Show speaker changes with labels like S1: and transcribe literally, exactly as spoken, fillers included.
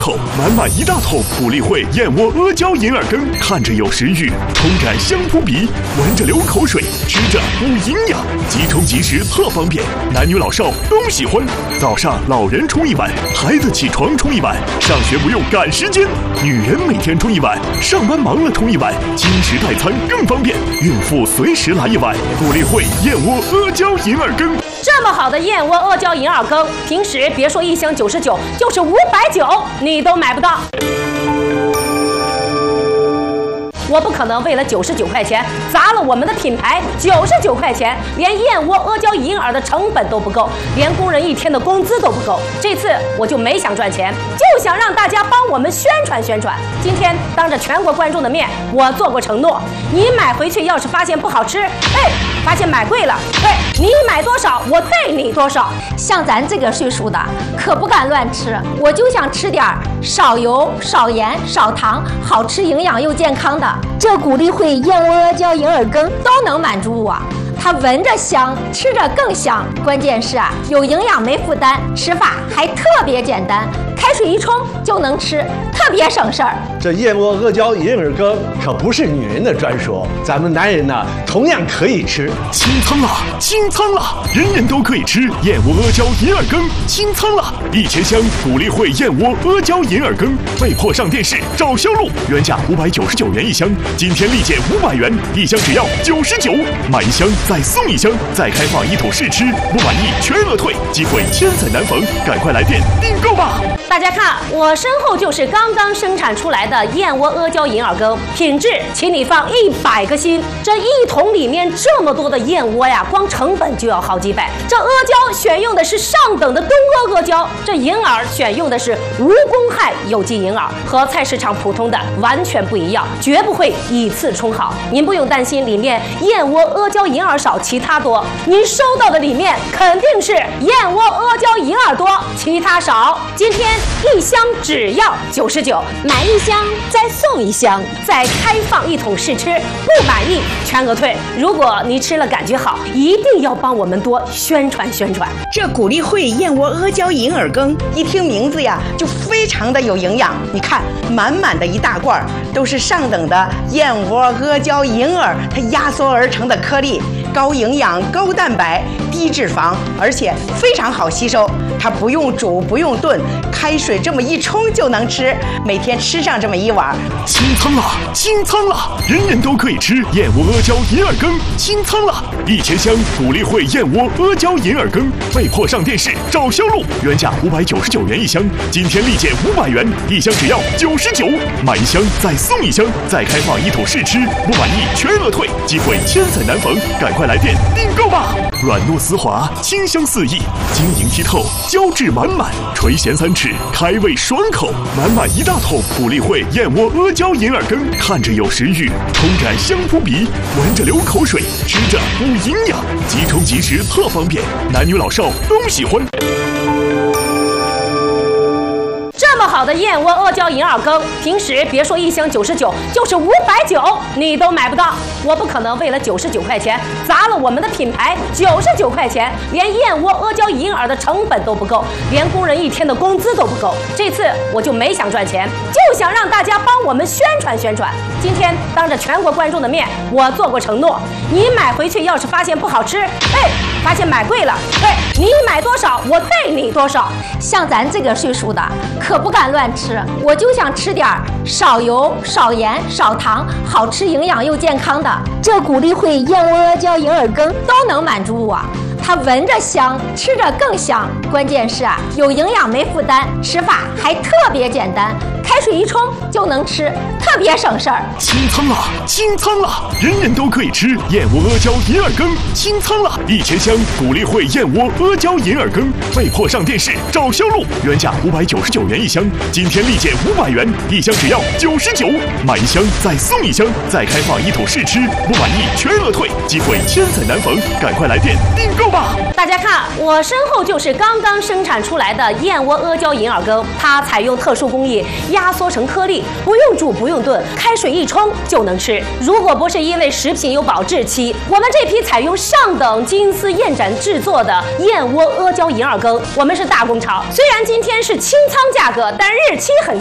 S1: 口满满一大桶普利汇燕窝阿胶银耳羹，看着有食欲，冲着香扑鼻，闻着流口水，吃着补营养，即冲即食特方便，男女老少都喜欢。早上老人冲一碗，孩子起床冲一碗，上学不用赶时间，女人每天冲一碗，上班忙了冲一碗，经时代餐更方便，孕妇随时来一碗普利汇燕窝阿胶银耳羹。
S2: 这么好的燕窝阿胶银耳羹，平时别说一箱九十九，就是五百九，你都买不到。我不可能为了九十九块钱砸了我们的品牌。九十九块钱，连燕窝阿胶银耳的成本都不够，连工人一天的工资都不够。这次我就没想赚钱，就想让大家帮我们宣传宣传。今天当着全国观众的面，我做过承诺，你买回去要是发现不好吃，哎，发现买贵了，对，你买多少我退你多少。
S3: 像咱这个岁数的，可不敢乱吃，我就想吃点少油、少盐、少糖，好吃、营养又健康的。这普利汇燕窝阿胶银耳羹都能满足我。它闻着香，吃着更香，关键是啊，有营养没负担，吃法还特别简单，开水一冲就能吃，特别省事儿。
S4: 这燕窝阿胶银耳羹可不是女人的专属，咱们男人呢同样可以吃。
S1: 清仓了，清仓了，人人都可以吃燕窝阿胶银耳羹，清仓了，一千箱普利汇燕窝阿胶银耳羹被迫上电视找销路，原价五百九十九元一箱，今天立减五百元，一箱只要九十九，买一箱再送一箱，再开放一桶试吃，不满意全额退，机会千载难逢，赶快来电订购吧！
S2: 大家看，我身后就是刚刚生产出来的燕窝阿胶银耳羹，品质请你放一百个心。这一桶里面这么多的燕窝呀，光成本就要好几百。这阿胶选用的是上等的东阿阿胶，这银耳选用的是无公害有机银耳，和菜市场普通的完全不一样，绝不会以次充好。您不用担心里面燕窝阿胶银耳少，其他多。您收到的里面肯定是燕窝阿胶银耳多，其他少。今天一箱只要九十九，买一箱再送一箱，再开放一桶试吃，不满意全额退。如果你吃了感觉好，一定要帮我们多宣传宣传。
S5: 这普利汇燕窝阿胶银耳羹，一听名字呀就非常的有营养。你看，满满的一大罐，都是上等的燕窝阿胶银耳，它压缩而成的颗粒，高营养、高蛋白、低脂肪，而且非常好吸收。它不用煮，不用炖，开水这么一冲就能吃，每天吃上这么一碗。
S1: 清仓了，清仓了，人人都可以吃燕窝阿胶银耳羹，清仓了，一千箱普利汇燕窝阿胶银耳羹被迫上电视找销路，原价五百九十九元一箱，今天立减五百元，一箱只要九十九，买一箱再送一箱，再开放一桶试吃，不满意全额退，机会千载难逢，赶快来电订购吧！软糯丝滑，清香四溢，晶莹剔透，胶质满满，垂涎三尺，开胃爽口，满满一大桶普利汇燕窝阿胶银耳羹，看着有食欲，冲着香扑鼻，闻着流口水，吃着补营养，即冲即食特方便，男女老少都喜欢。
S2: 这么好的燕窝阿胶银耳羹，平时别说一箱九十九，就是五百九，你都买不到。我不可能为了九十九块钱砸了我们的品牌。九十九块钱，连燕窝阿胶银耳的成本都不够，连工人一天的工资都不够。这次我就没想赚钱，就想让大家帮我们宣传宣传。今天当着全国观众的面，我做过承诺，你买回去要是发现不好吃，哎，发现买贵了，对，你买多少我退你多少。
S3: 像咱这个岁数的，可不敢乱吃，我就想吃点少油、少盐、少糖，好吃、营养又健康的。这普利汇燕窝阿胶银耳羹都能满足我。它闻着香，吃着更香，关键是啊，有营养没负担，吃法还特别简单，开水一冲就能吃，特别省事儿。
S1: 清仓了，清仓了，人人都可以吃燕窝阿胶银耳羹，清仓了，一千箱普利汇燕窝阿胶银耳羹被迫上电视找销路，原价五百九十九元一箱，今天立减五百元，一箱只要九十九，买一箱再送一箱，再开放一桶试吃，不满意全额退，机会千载难逢，赶快来电订购吧！
S2: 大家看，我身后就是刚刚生产出来的燕窝阿胶银耳羹，它采用特殊工艺，压压缩成颗粒，不用煮不用炖，开水一冲就能吃。如果不是因为食品有保质期，我们这批采用上等金丝燕盏制作的燕窝阿胶银耳羹，我们是大工厂。虽然今天是清仓价格，但日期很